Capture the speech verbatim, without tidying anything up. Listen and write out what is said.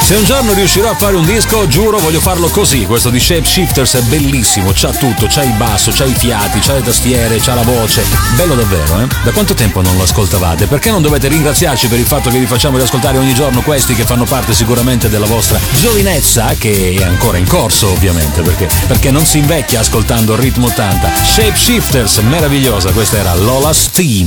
Se un giorno riuscirò a fare un disco, giuro, voglio farlo così. Questo di Shapeshifters è bellissimo, c'ha tutto, c'ha il basso, c'ha i fiati, c'ha le tastiere, c'ha la voce. Bello davvero, eh? Da quanto tempo non lo ascoltavate? Perché non dovete ringraziarci per il fatto che vi facciamo riascoltare ogni giorno questi che fanno parte sicuramente della vostra giovinezza, che è ancora in corso ovviamente, perché, perché non si invecchia ascoltando il ritmo ottanta. Shapeshifters, meravigliosa, questa era Lola's Theme.